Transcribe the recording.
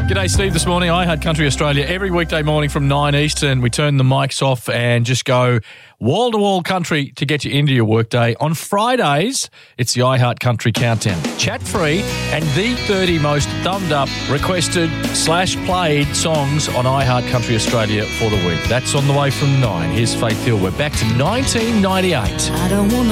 G'day, Steve, this morning. I Heart Country Australia. Every weekday morning from 9 Eastern, we turn the mics off and just go wall-to-wall country to get you into your workday. On Fridays, it's the I Heart Country Countdown. Chat-free and the 30 most thumbed-up, requested / played songs on I Heart Country Australia for the week. That's on the way from 9. Here's Faith Hill. We're back to 1998. I don't want